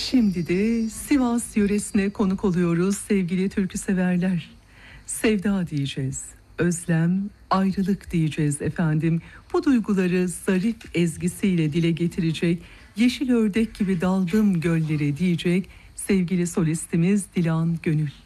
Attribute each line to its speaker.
Speaker 1: Şimdi de Sivas yöresine konuk oluyoruz sevgili türkü severler. Sevda diyeceğiz, özlem, ayrılık diyeceğiz efendim. Bu duyguları zarif ezgisiyle dile getirecek, yeşil ördek gibi daldım göllere diyecek sevgili solistimiz Dilan Gönül.